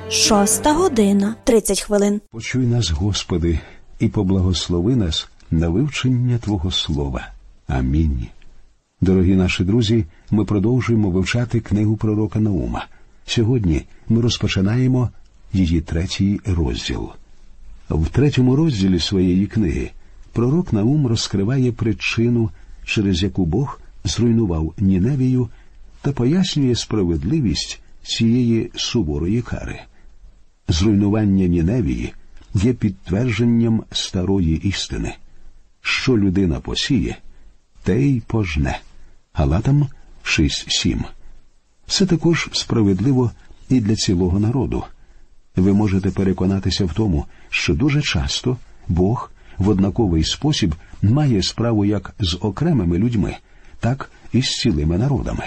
6:30. Почуй нас, Господи, і поблагослови нас на вивчення Твого Слова. Амінь. Дорогі наші друзі, ми продовжуємо вивчати книгу пророка Наума. Сьогодні ми розпочинаємо її 3 розділ. В 3 розділі своєї книги пророк Наум розкриває причину, через яку Бог зруйнував Ніневію, та пояснює справедливість цієї суворої кари. Зруйнування Ніневії є підтвердженням старої істини. Що людина посіє, те й пожне. Галатам 6:7. Це також справедливо і для цілого народу. Ви можете переконатися в тому, що дуже часто Бог в однаковий спосіб має справу як з окремими людьми, так і з цілими народами.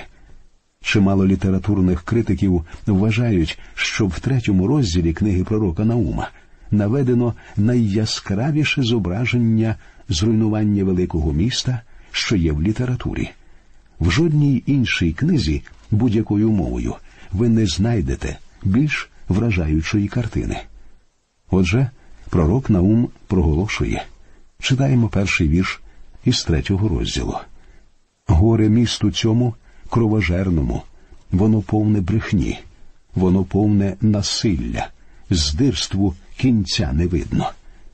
Чимало літературних критиків вважають, що в 3 розділі книги пророка Наума наведено найяскравіше зображення зруйнування великого міста, що є в літературі. В жодній іншій книзі будь-якою мовою ви не знайдете більш вражаючої картини. Отже, пророк Наум проголошує. Читаємо 1-й вірш із 3 розділу. «Горе місту цьому кровожерному, воно повне брехні, воно повне насилля, здирству кінця не видно».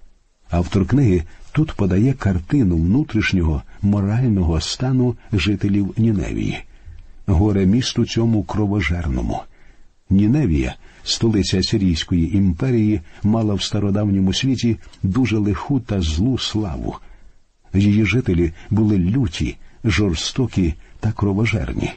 Автор книги тут подає картину внутрішнього морального стану жителів Ніневії. Горе місту цьому кровожерному. Ніневія, столиця Асирійської імперії, мала в стародавньому світі дуже лиху та злу славу. Її жителі були люті, жорстокі та кровожерні.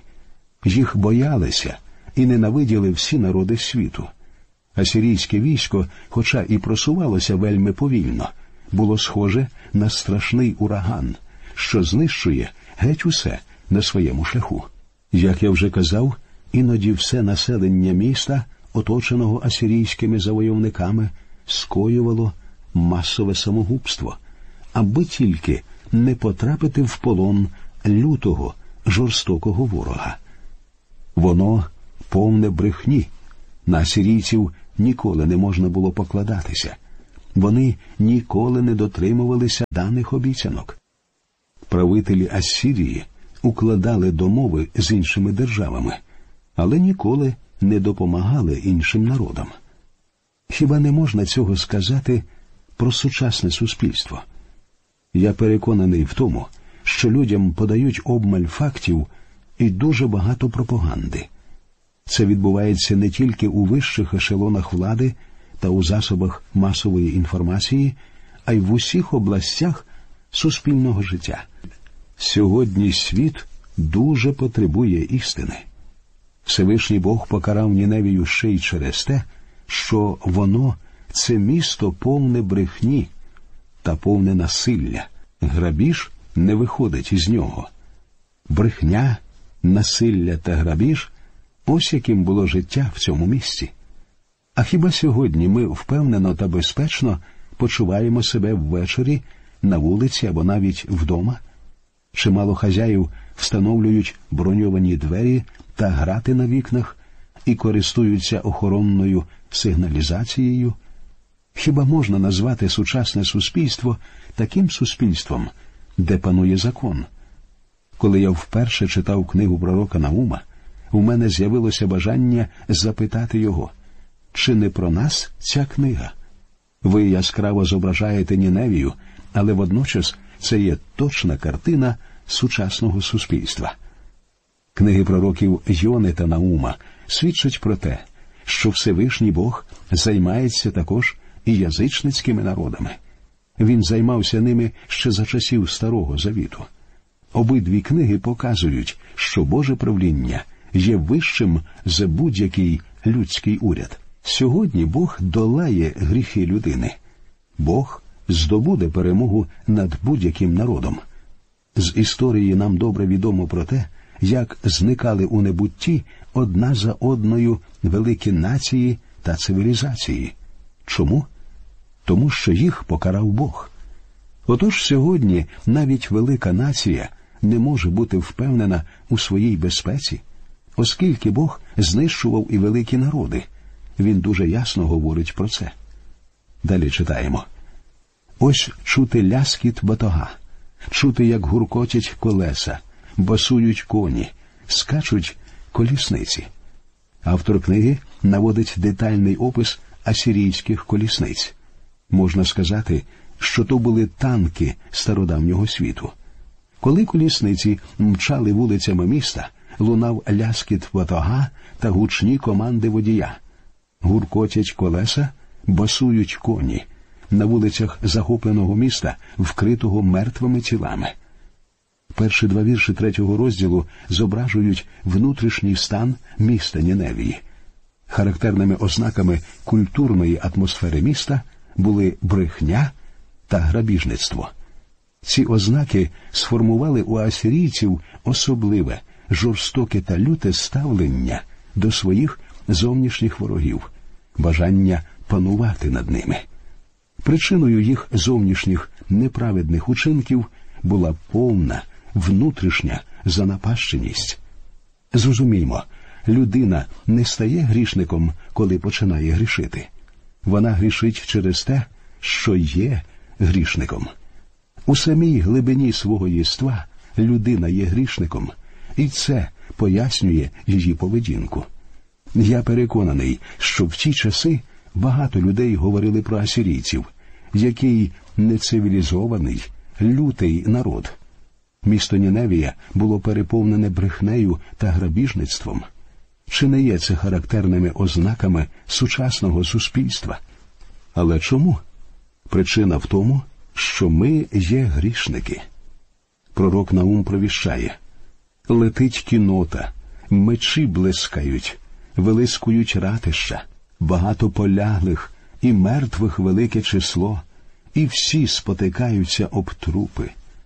Їх боялися і ненавиділи всі народи світу. Асирійське військо, хоча і просувалося вельми повільно, було схоже на страшний ураган, що знищує геть усе на своєму шляху. Як я вже казав, іноді все населення міста, оточеного асирійськими завойовниками, скоювало масове самогубство, аби тільки не потрапити в полон лютого, жорстокого ворога. Воно повне брехні. На асирійців ніколи не можна було покладатися. Вони ніколи не дотримувалися даних обіцянок. Правителі Ассирії укладали домови з іншими державами, але ніколи не допомагали іншим народам. Хіба не можна цього сказати про сучасне суспільство? Я переконаний в тому, що людям подають обмаль фактів і дуже багато пропаганди. Це відбувається не тільки у вищих ешелонах влади та у засобах масової інформації, а й в усіх областях суспільного життя. Сьогодні світ дуже потребує істини. Всевишній Бог покарав Ніневію ще й через те, що воно – це місто повне брехні та повне насилля. Грабіж не виходить із нього. Брехня, насилля та грабіж – ось яким було життя в цьому місці. А хіба сьогодні ми впевнено та безпечно почуваємо себе ввечері, на вулиці або навіть вдома? Чимало хазяїв встановлюють броньовані двері та грати на вікнах і користуються охоронною сигналізацією. Хіба можна назвати сучасне суспільство таким суспільством, де панує закон? Коли я вперше читав книгу пророка Наума, у мене з'явилося бажання запитати його, чи не про нас ця книга? Ви яскраво зображаєте Ніневію, але водночас це є точна картина сучасного суспільства. Книги пророків Йони та Наума свідчать про те, що Всевишній Бог займається також і язичницькими народами. Він займався ними ще за часів Старого Завіту. Обидві книги показують, що Боже правління є вищим за будь-який людський уряд. Сьогодні Бог долає гріхи людини. Бог здобуде перемогу над будь-яким народом. З історії нам добре відомо про те, як зникали у небутті одна за одною великі нації та цивілізації. Чому? Тому що їх покарав Бог. Отож сьогодні навіть велика нація не може бути впевнена у своїй безпеці, оскільки Бог знищував і великі народи. він дуже ясно говорить про це. Далі читаємо. Ось чути ляскіт батога, чути, як гуркотять колеса, басують коні, скачуть колісниці. Автор книги наводить детальний опис асирійських колісниць. Можна сказати, що то були танки стародавнього світу. Коли колісниці мчали вулицями міста, лунав ляскіт батога та гучні команди водія. Гуркотять колеса, басують коні. На вулицях захопленого міста, вкритого мертвими тілами. Перші 2 вірші 3-го розділу зображують внутрішній стан міста Ніневії. Характерними ознаками культурної атмосфери міста були брехня та грабіжництво. Ці ознаки сформували у асирійців особливе, жорстоке та люте ставлення до своїх зовнішніх ворогів, бажання панувати над ними. Причиною їх зовнішніх неправедних учинків була повна внутрішня занапащеність. Зрозуміймо, людина не стає грішником, коли починає грішити. Вона грішить через те, що є грішником. У самій глибині свого єства людина є грішником, і це пояснює її поведінку. Я переконаний, що в ті часи багато людей говорили про асирійців, який нецивілізований, лютий народ. Місто Ніневія було переповнене брехнею та грабіжництвом. Чи не є це характерними ознаками сучасного суспільства? Але чому? Причина в тому, що ми є грішники. Пророк Наум провіщає: «Летить кіннота, мечі блискають, вилискують ратища, багато поляглих і мертвих велике число, і всі спотикаються об трупи.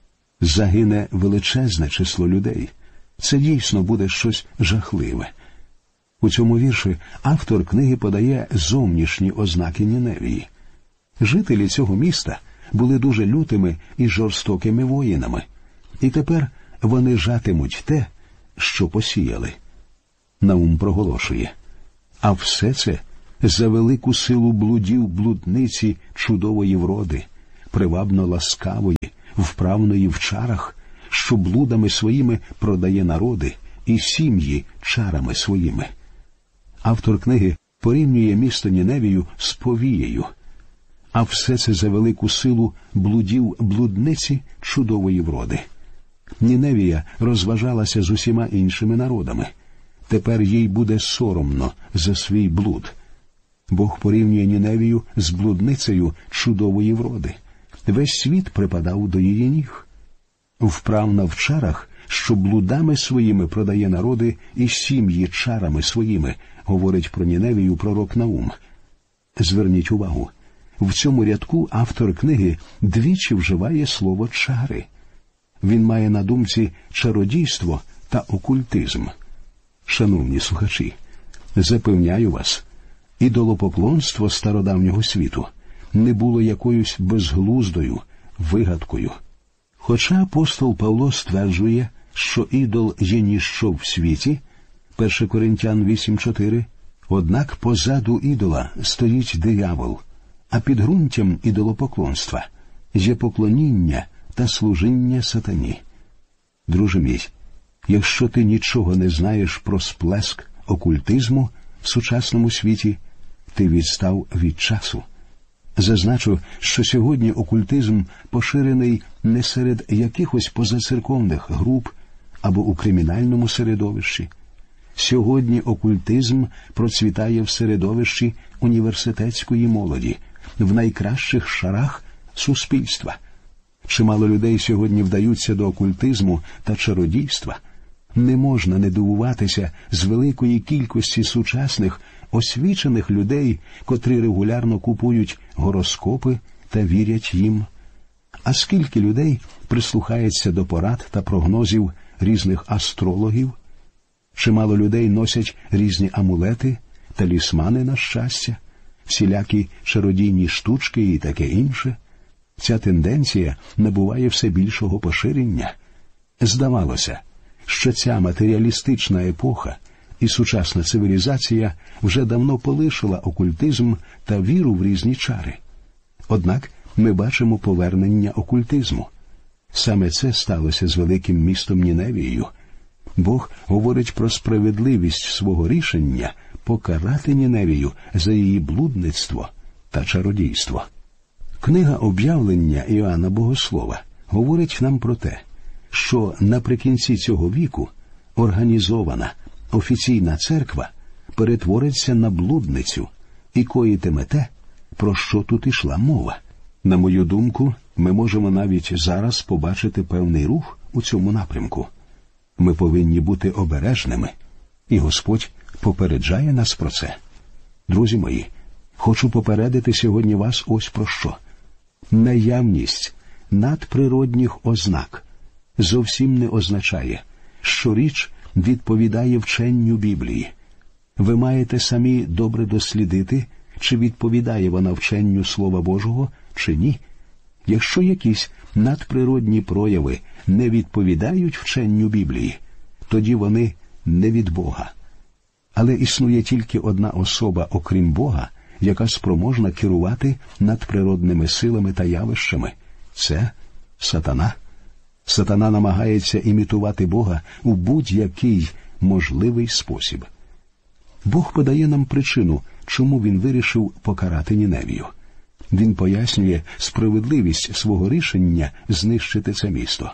Загине величезне число людей. Це дійсно буде щось жахливе». У цьому вірші автор книги подає зовнішні ознаки Ніневії. Жителі цього міста були дуже лютими і жорстокими воїнами, і тепер вони жатимуть те, що посіяли. Наум проголошує: «А все це за велику силу блудів блудниці чудової вроди, привабно ласкавої, вправної в чарах, що блудами своїми продає народи і сім'ї чарами своїми». Автор книги порівнює місто Ніневію з повією. А все це за велику силу блудів блудниці чудової вроди. Ніневія розважалася з усіма іншими народами. Тепер їй буде соромно за свій блуд. Бог порівнює Ніневію з блудницею чудової вроди. Весь світ припадав до її ніг. Вправна в чарах, що блудами своїми продає народи і сім'ї чарами своїми, говорить про Ніневію пророк Наум. Зверніть увагу, в цьому рядку автор книги двічі вживає слово «чари». Він має на думці чародійство та окультизм. Шановні слухачі, запевняю вас, ідолопоклонство стародавнього світу не було якоюсь безглуздою вигадкою. Хоча апостол Павло стверджує, що ідол є ніщо в світі, 1 Коринтян 8:4, однак позаду ідола стоїть диявол, а підґрунтям ідолопоклонства є поклоніння та служіння сатані. Друже мій, якщо ти нічого не знаєш про сплеск окультизму в сучасному світі, ти відстав від часу. Зазначу, що сьогодні окультизм поширений не серед якихось позацерковних груп або у кримінальному середовищі. Сьогодні окультизм процвітає в середовищі університетської молоді, в найкращих шарах суспільства. Чимало людей сьогодні вдаються до окультизму та чародійства. Не можна не дивуватися з великої кількості сучасних освічених людей, котрі регулярно купують гороскопи та вірять їм. А скільки людей прислухається до порад та прогнозів різних астрологів? Чимало людей носять різні амулети, талісмани на щастя, всілякі чародійні штучки і таке інше. Ця тенденція набуває все більшого поширення. Здавалося, що ця матеріалістична епоха І сучасна цивілізація вже давно полишила окультизм та віру в різні чари. Однак ми бачимо повернення окультизму. Саме це сталося з великим містом Ніневією. Бог говорить про справедливість свого рішення покарати Ніневію за її блудництво та чародійство. Книга «Об'явлення» Іоанна Богослова говорить нам про те, що наприкінці цього віку організована, офіційна церква перетвориться на блудницю і коїтиме те, про що тут ішла мова. На мою думку, ми можемо навіть зараз побачити певний рух у цьому напрямку. Ми повинні бути обережними, і Господь попереджає нас про це. Друзі мої, хочу попередити сьогодні вас ось про що. Наявність надприродних ознак зовсім не означає, що річ відповідає вченню Біблії. Ви маєте самі добре дослідити, чи відповідає вона вченню Слова Божого, чи ні. Якщо якісь надприродні прояви не відповідають вченню Біблії, тоді вони не від Бога. Але існує тільки одна особа, окрім Бога, яка спроможна керувати надприродними силами та явищами. Це сатана. Сатана намагається імітувати Бога у будь-який можливий спосіб. Бог подає нам причину, чому він вирішив покарати Ніневію. Він пояснює справедливість свого рішення знищити це місто.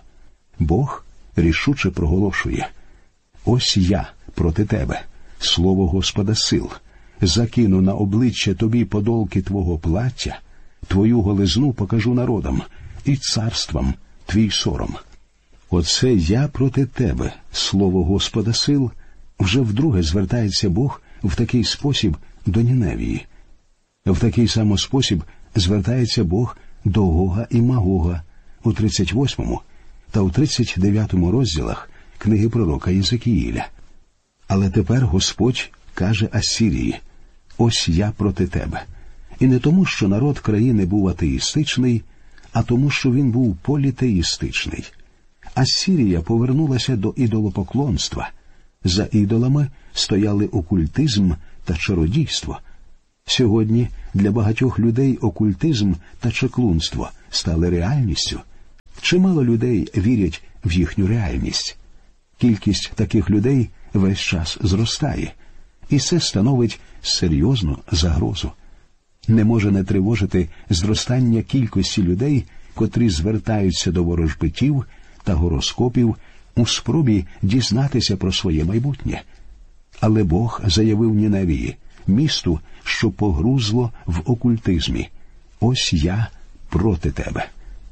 Бог рішуче проголошує: «Ось я проти тебе, слово Господа сил, закину на обличчя тобі подолки твого плаття, твою голизну покажу народам, і царствам твій сором». Оце «я проти тебе, слово Господа сил» вже вдруге звертається Бог в такий спосіб до Ніневії. В такий самий спосіб звертається Бог до Гога і Магога у 38 та у 39 розділах книги пророка Єзекіїля. Але тепер Господь каже Ассирії: «Ось я проти тебе». І не тому, що народ країни був атеїстичний, а тому, що він був політеїстичний. Ассирія повернулася до ідолопоклонства. За ідолами стояли окультизм та чародійство. Сьогодні для багатьох людей окультизм та чаклунство стали реальністю. Чимало людей вірять в їхню реальність. Кількість таких людей весь час зростає, і це становить серйозну загрозу. Не може не тривожити зростання кількості людей, котрі звертаються до ворожбитів та гороскопів у спробі дізнатися про своє майбутнє. Але Бог заявив Ніневії, місту, що погрузло в окультизмі: «Ось я проти тебе.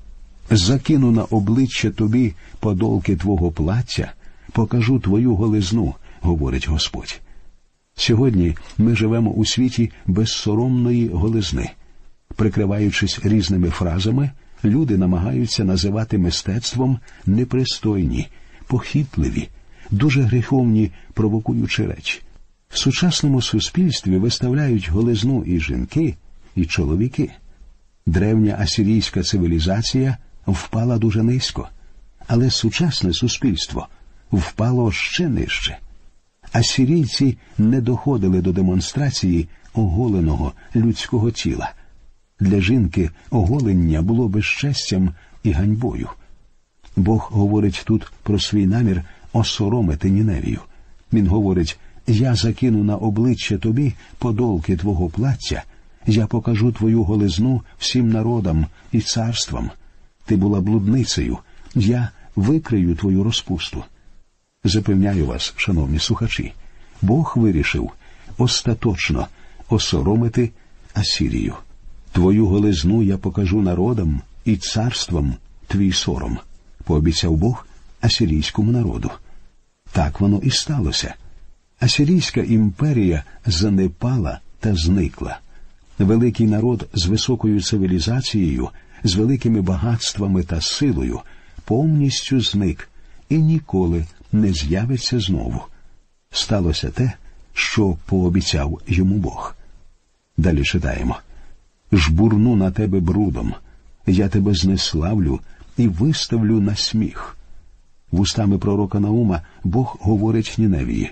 Закину на обличчя тобі подолки твого плаття, покажу твою голизну», – говорить Господь. Сьогодні ми живемо у світі безсоромної голизни. Прикриваючись різними фразами, люди намагаються називати мистецтвом непристойні, похитливі, дуже гріховні, провокуючі речі. В сучасному суспільстві виставляють голизну і жінки, і чоловіки. Древня асирійська цивілізація впала дуже низько, але сучасне суспільство впало ще нижче. Асирійці не доходили до демонстрації оголеного людського тіла. Для жінки оголення було безчестям і ганьбою. Бог говорить тут про свій намір осоромити Ніневію. Він говорить: «Я закину на обличчя тобі подолки твого плаття, я покажу твою голизну всім народам і царствам. Ти була блудницею, я викрию твою розпусту». Запевняю вас, шановні слухачі, Бог вирішив остаточно осоромити Асирію. «Твою голизну я покажу народам і царствам твій сором», – пообіцяв Бог асирійському народу. Так воно і сталося. Асирійська імперія занепала та зникла. Великий народ з високою цивілізацією, з великими багатствами та силою повністю зник і ніколи не з'явиться знову. Сталося те, що пообіцяв йому Бог. Далі читаємо: «Жбурну на тебе брудом, я тебе знеславлю і виставлю на сміх». Вустами пророка Наума Бог говорить Ніневії: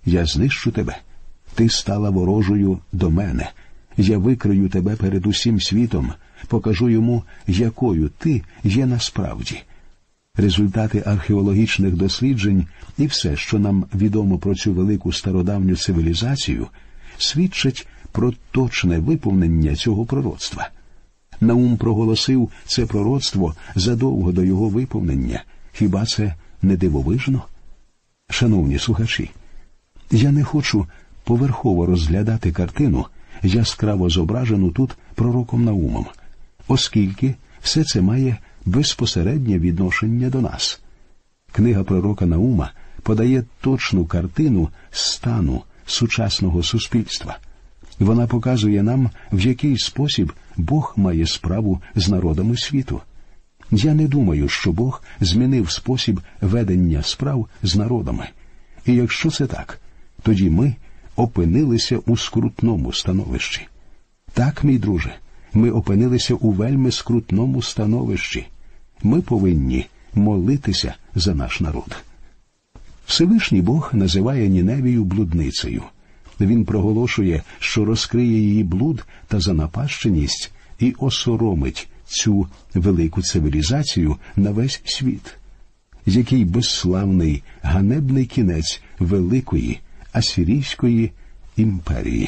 Я знищу тебе. Ти стала ворожою до мене. Я викрию тебе перед усім світом, покажу йому, якою ти є насправді. Результати археологічних досліджень і все, що нам відомо про цю велику стародавню цивілізацію, свідчать про точне виповнення цього пророцтва. Наум проголосив це пророцтво задовго до його виповнення. Хіба це не дивовижно? Шановні слухачі, я не хочу поверхово розглядати картину, яскраво зображену тут пророком Наумом, оскільки все це має безпосереднє відношення до нас. Книга пророка Наума подає точну картину стану сучасного суспільства. Вона показує нам, в який спосіб Бог має справу з народами світу. Я не думаю, що Бог змінив спосіб ведення справ з народами. І якщо це так, тоді ми опинилися у скрутному становищі. Так, мій друже, ми опинилися у вельми скрутному становищі. Ми повинні молитися за наш народ. Всевишній Бог називає Ніневію блудницею. Він проголошує, що розкриє її блуд та занапащеність і осоромить цю велику цивілізацію на весь світ. Який безславний, ганебний кінець великої Асирійської імперії.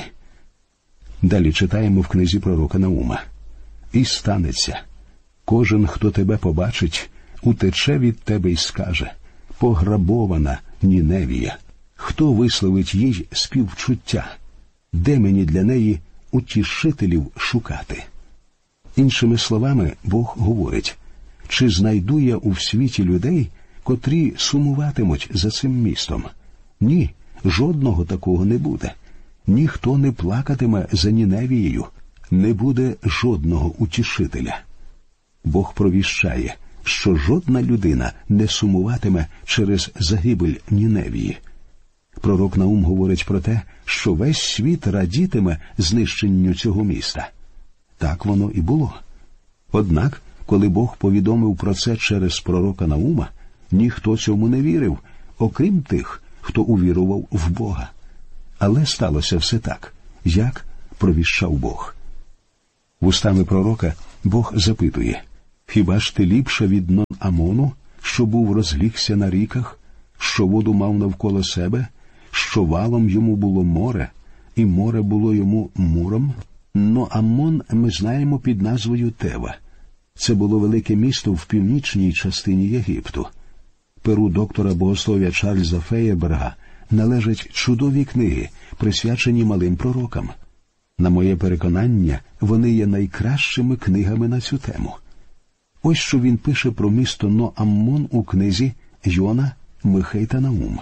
Далі читаємо в книзі пророка Наума. «І станеться, кожен, хто тебе побачить, утече від тебе й скаже: пограбована Ніневія. Хто висловить їй співчуття? Де мені для неї утішителів шукати?» Іншими словами, Бог говорить: чи знайду я у світі людей, котрі сумуватимуть за цим містом? Ні, жодного такого не буде. Ніхто не плакатиме за Ніневією, не буде жодного утішителя. Бог провіщає, що жодна людина не сумуватиме через загибель Ніневії. Пророк Наум говорить про те, що весь світ радітиме знищенню цього міста. Так воно і було. Однак, коли Бог повідомив про це через пророка Наума, ніхто цьому не вірив, окрім тих, хто увірував в Бога. Але сталося все так, як провіщав Бог. Вустами пророка Бог запитує: «Хіба ж ти ліпша від Нон-Амону, що був розлігся на ріках, що воду мав навколо себе, що валом йому було море, і море було йому муром?» Ноамон ми знаємо під назвою Тева. Це було велике місто в північній частині Єгипту. Перу доктора богослов'я Чарльза Феєберга належать чудові книги, присвячені малим пророкам. На моє переконання, вони є найкращими книгами на цю тему. Ось що він пише про місто Ноаммон у книзі Йона, Михей та Наум.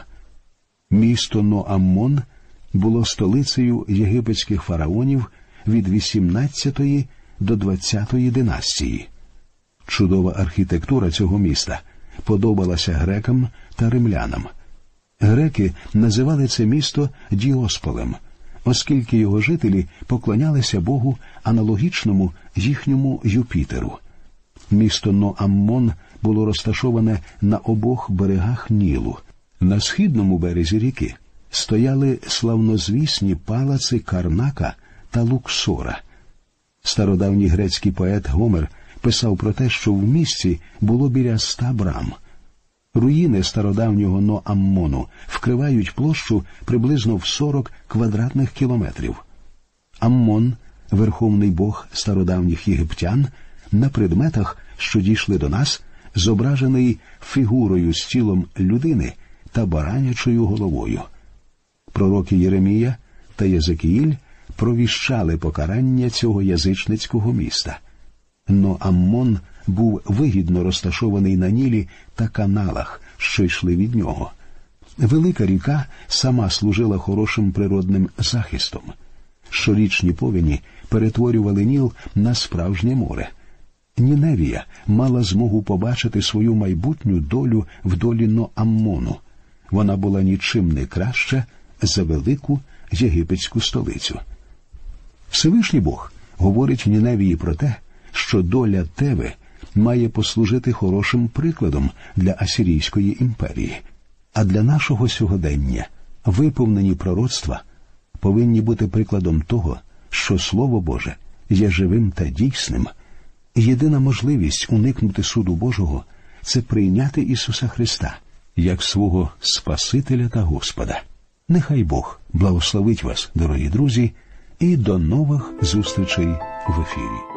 Місто Ноаммон було столицею єгипетських фараонів від 18 до 20 династії. Чудова архітектура цього міста подобалася грекам та римлянам. Греки називали це місто Діосполем, оскільки його жителі поклонялися Богу, аналогічному їхньому Юпітеру. Місто Ноаммон було розташоване на обох берегах Нілу. На східному березі ріки стояли славнозвісні палаци Карнака та Луксора. Стародавній грецький поет Гомер писав про те, що в місті було біля 100 брам. Руїни стародавнього Ноаммону вкривають площу приблизно в 40 квадратних кілометрів. Аммон, верховний бог стародавніх єгиптян, на предметах, що дійшли до нас, зображений фігурою з тілом людини та баранячою головою. Пророки Єремія та Єзекіїль провіщали покарання цього язичницького міста. Ноаммон був вигідно розташований на Нілі та каналах, що йшли від нього. Велика ріка сама служила хорошим природним захистом. Щорічні повені перетворювали Ніл на справжнє море. Ніневія мала змогу побачити свою майбутню долю в долі Ноаммону. Вона була нічим не краща за велику єгипетську столицю. Всевишній Бог говорить Ніневії про те, що доля Теви має послужити хорошим прикладом для Асирійської імперії. А для нашого сьогодення виповнені пророцтва, повинні бути прикладом того, що Слово Боже є живим та дійсним. Єдина можливість уникнути суду Божого – це прийняти Ісуса Христа як свого Спасителя та Господа. Нехай Бог благословить вас, дорогі друзі, і до нових зустрічей в ефірі.